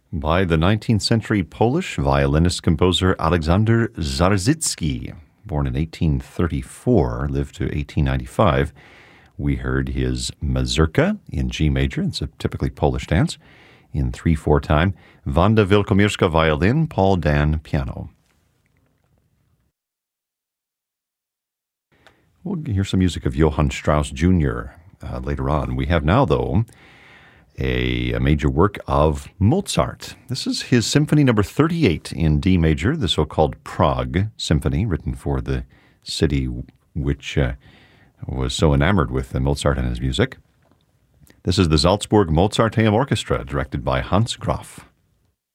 by the 19th century Polish violinist-composer Aleksander Zarzycki. Born in 1834, lived to 1895. We heard his mazurka in G major. It's a typically Polish dance in 3/4 time. Wanda Wielkomirska violin, Paul Dan piano. We'll hear some music of Johann Strauss Jr. Later on. We have now, though, a major work of Mozart. This is his Symphony Number 38 in D major, the so-called Prague Symphony, written for the city which was so enamored with Mozart and his music. This is the Salzburg Mozarteum Orchestra, directed by Hans Graf.